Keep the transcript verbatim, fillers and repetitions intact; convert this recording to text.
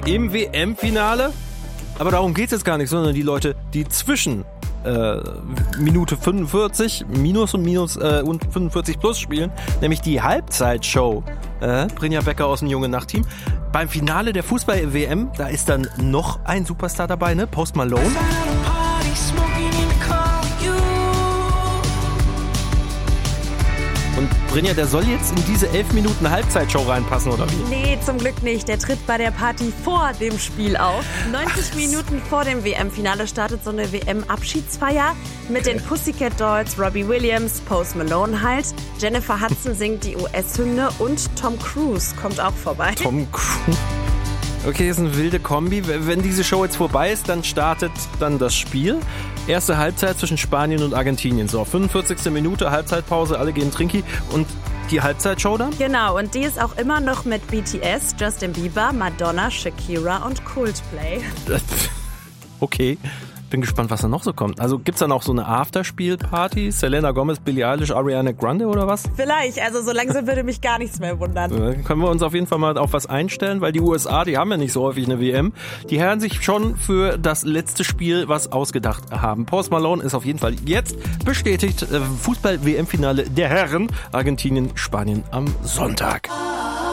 im W M-Finale. Aber darum geht es jetzt gar nicht, sondern die Leute, die zwischen äh, Minute fünfundvierzig minus und minus äh, und fünfundvierzig plus spielen, nämlich die Halbzeitshow. Äh, Brynja Becker aus dem Junge Nacht-Team. Beim Finale der Fußball-W M, da ist dann noch ein Superstar dabei, ne? Post Malone. Und Brynja, der soll jetzt in diese elf Minuten Halbzeitshow reinpassen, oder wie? Nee, zum Glück nicht. Der tritt bei der Party vor dem Spiel auf. neunzig Minuten vor dem W M-Finale startet so eine W M-Abschiedsfeier mit okay. den Pussycat Dolls, Robbie Williams, Post Malone halt. Jennifer Hudson singt die U S-Hymne und Tom Cruise kommt auch vorbei. Tom Cruise? Okay, ist eine wilde Kombi. Wenn diese Show jetzt vorbei ist, dann startet dann das Spiel. Erste Halbzeit zwischen Spanien und Argentinien. So, fünfundvierzigste Minute, Halbzeitpause, alle gehen Trinki. Und die Halbzeitshow dann? Genau, und die ist auch immer noch mit B T S, Justin Bieber, Madonna, Shakira und Coldplay. Okay. Bin gespannt, was da noch so kommt. Also gibt's dann auch so eine Afterspiel-Party? Selena Gomez, Billie Eilish, Ariana Grande oder was? Vielleicht, also so langsam würde mich gar nichts mehr wundern. Dann können wir uns auf jeden Fall mal auf was einstellen, weil die U S A, die haben ja nicht so häufig eine W M. Die werden sich schon für das letzte Spiel was ausgedacht haben. Post Malone ist auf jeden Fall jetzt bestätigt. Fußball-W M-Finale der Herren. Argentinien, Spanien am Sonntag.